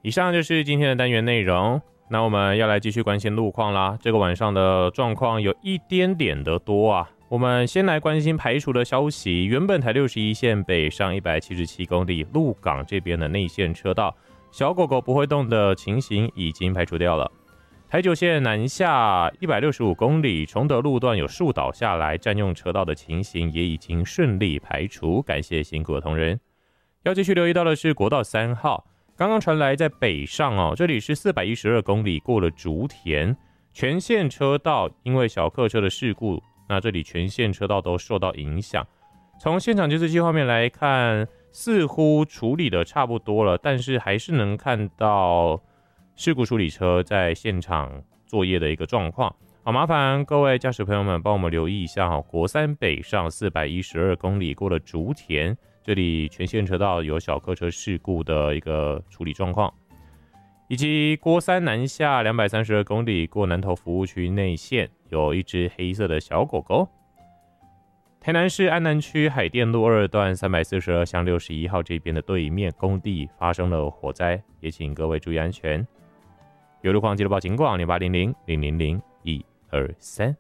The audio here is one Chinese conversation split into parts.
以上就是今天的单元内容。那我们要来继续关心路况啦。这个晚上的状况有一点点的多啊。我们先来关心排除的消息。原本台61线北上177公里鹿港这边的内线车道，小狗狗不会动的情形已经排除掉了。台9线南下165公里崇德路段有树倒下来占用车道的情形也已经顺利排除，感谢辛苦的同仁。要继续留意到的是国道3号，刚刚传来在北上哦，这里是412公里过了竹田，全线车道因为小客车的事故，那这里全线车道都受到影响。从现场监视器画面来看，似乎处理的差不多了，但是还是能看到事故处理车在现场作业的一个状况。好，麻烦各位驾驶朋友们帮我们留意一下国3北上412公里过了竹田，这里全线车道有小客车事故的一个处理状况，以及国3南下232公里过南投服务区内线，有一只黑色的小狗狗。台南市安南区海淀路2段342巷61号这边的对面工地发生了火灾，也请各位注意安全。有路况记录报警广0800000123。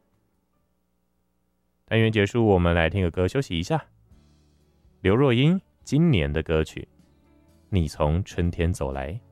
单元结束，我们来听个歌休息一下。刘若英今年的歌曲《你从春天走来》。